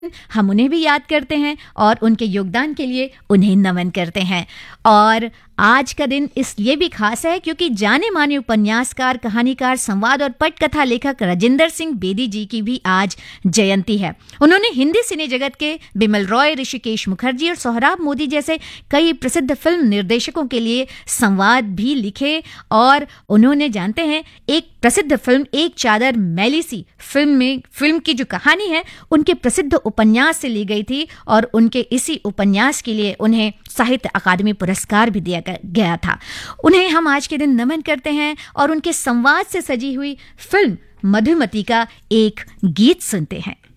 हम उन्हें भी याद करते हैं और उनके योगदान के लिए उन्हें नमन करते हैं। और आज का दिन इसलिए भी खास है क्योंकि जाने माने उपन्यासकार, कहानीकार, संवाद और पटकथा लेखक राजेंद्र सिंह बेदी जी की भी आज जयंती है। उन्होंने हिंदी सिने जगत के बिमल रॉय, ऋषिकेश मुखर्जी और सोहराब मोदी जैसे कई प्रसिद्ध फिल्म निर्देशकों के लिए संवाद भी लिखे। और उन्होंने, जानते हैं, एक प्रसिद्ध फिल्म एक चादर मैली सी फिल्म की जो कहानी है उनके प्रसिद्ध उपन्यास से ली गई थी और उनके इसी उपन्यास के लिए उन्हें साहित्य अकादमी पुरस्कार भी दिया गया था। उन्हें हम आज के दिन नमन करते हैं और उनके संवाद से सजी हुई फिल्म मधुमती का एक गीत सुनते हैं।